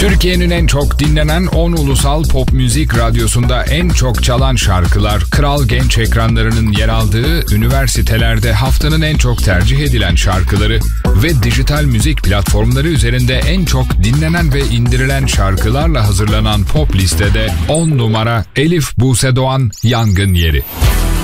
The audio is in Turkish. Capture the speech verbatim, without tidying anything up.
Türkiye'nin en çok dinlenen on ulusal pop müzik radyosunda en çok çalan şarkılar, Kral Genç ekranlarının yer aldığı üniversitelerde haftanın en çok tercih edilen şarkıları ve dijital müzik platformları üzerinde en çok dinlenen ve indirilen şarkılarla hazırlanan pop listede on numara Elif Buse Doğan, Yangın Yeri.